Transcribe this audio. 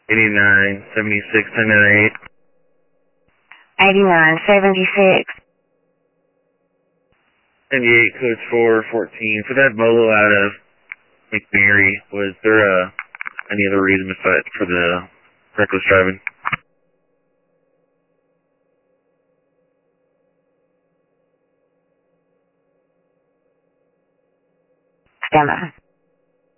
89, 76, 1098. 89, 76. 98, codes 414. For that bolo out of McMary, was there any other reason for the reckless driving? Stand by.